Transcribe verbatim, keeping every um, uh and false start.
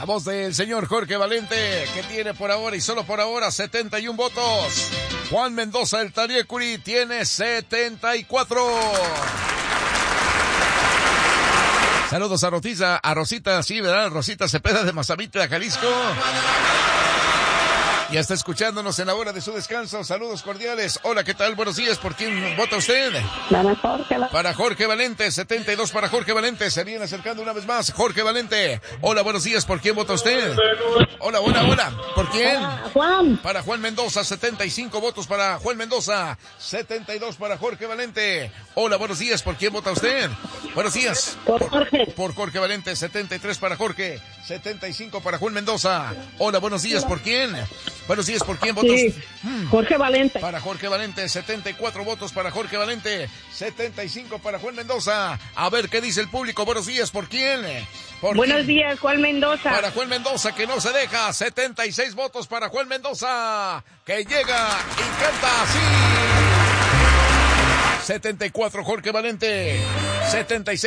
La voz del señor Jorge Valente, que tiene por ahora y solo por ahora setenta y uno votos. Juan Mendoza del Tariecuri tiene setenta y cuatro. Saludos a Rosita, a Rosita, sí, ¿verdad? Rosita Cepeda de Mazavita, Jalisco. Ya está escuchándonos en la hora de su descanso. Saludos cordiales. Hola, ¿qué tal? Buenos días. ¿Por quién vota usted? Para Jorge, para Jorge Valente, setenta y dos para Jorge Valente. Se viene acercando una vez más. Jorge Valente. Hola, buenos días. ¿Por quién vota usted? Hola, hola, hola. ¿Por quién? Para Juan. Para Juan Mendoza, setenta y cinco votos para Juan Mendoza. setenta y dos para Jorge Valente. Hola, buenos días. ¿Por quién vota usted? Buenos días. Por Jorge. Por Jorge Valente, setenta y tres para Jorge. setenta y cinco para Juan Mendoza. Hola, buenos días. ¿Por quién? Buenos días, ¿por quién votos? Sí, hmm. Jorge Valente. Para Jorge Valente, setenta y cuatro votos para Jorge Valente, setenta y cinco para Juan Mendoza. A ver qué dice el público. Buenos días, ¿por quién? ¿Por Buenos quién? días, Juan Mendoza. Para Juan Mendoza, que no se deja, setenta y seis votos para Juan Mendoza, que llega y canta así. setenta y cuatro Jorge Valente, setenta y seis